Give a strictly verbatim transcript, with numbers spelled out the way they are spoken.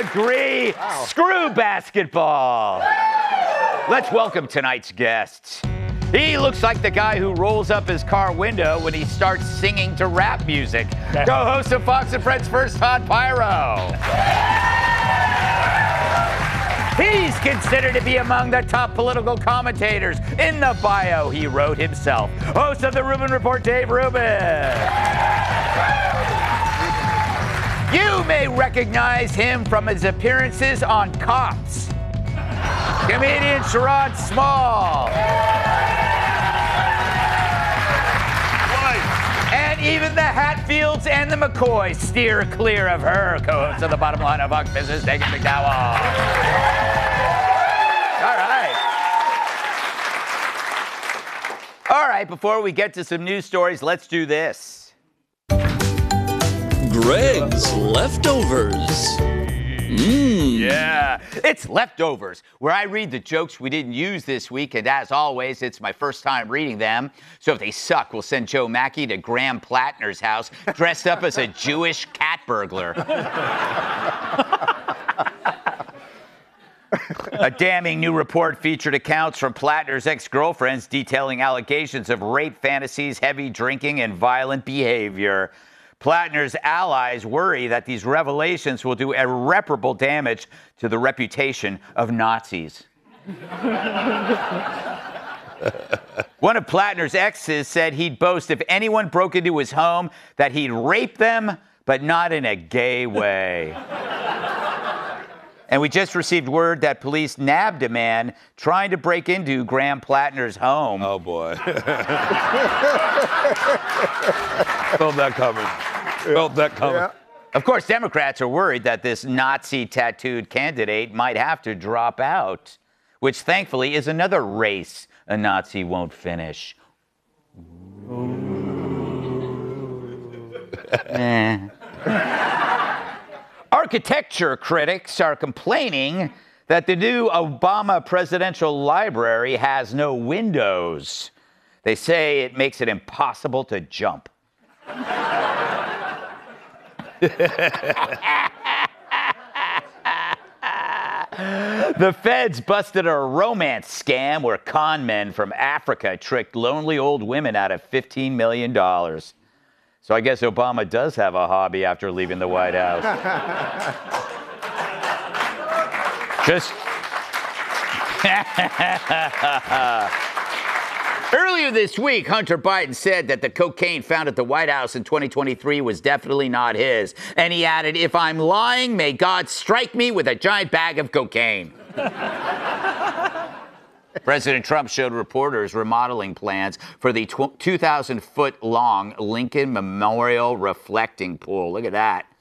agree. Wow. Screw basketball. Let's welcome tonight's guests. He looks like the guy who rolls up his car window when he starts singing to rap music. Co-host of Fox and Friends First, Todd Pyro. He's considered to be among the top political commentators. In the bio, he wrote himself. Host of the Rubin Report, Dave Rubin. You may recognize him from his appearances on Cops. Comedian Sherrod Small. And even the Hatfields and the McCoys steer clear of her. Co-host of the Bottom Line of Fox Business, Megan McDowell. All right. All right, before we get to some news stories, let's do this. Greg's Leftovers. Mmm. Yeah, it's Leftovers, where I read the jokes we didn't use this week, and as always, it's my first time reading them. So if they suck, we'll send Joe Mackey to Graham Plattner's house, dressed up as a Jewish cat burglar. A damning new report featured accounts from Plattner's ex-girlfriends detailing allegations of rape fantasies, heavy drinking, and violent behavior. Plattner's allies worry that these revelations will do irreparable damage to the reputation of Nazis. One of Plattner's exes said he'd boast if anyone broke into his home that he'd rape them, but not in a gay way. And we just received word that police nabbed a man trying to break into Graham Plattner's home. Oh, boy. Felt that coming. Felt that coming. Yeah. Of course, Democrats are worried that this Nazi-tattooed candidate might have to drop out, which thankfully is another race a Nazi won't finish. eh. Architecture critics are complaining that the new Obama Presidential Library has no windows. They say it makes it impossible to jump. The feds busted a romance scam where con men from Africa tricked lonely old women out of fifteen million dollars. So I guess Obama does have a hobby after leaving the White House. Just... Earlier this week, Hunter Biden said that the cocaine found at the White House in twenty twenty-three was definitely not his. And he added, "If I'm lying, may God strike me with a giant bag of cocaine." President Trump showed reporters remodeling plans for the two thousand foot long Lincoln Memorial reflecting pool. Look at that.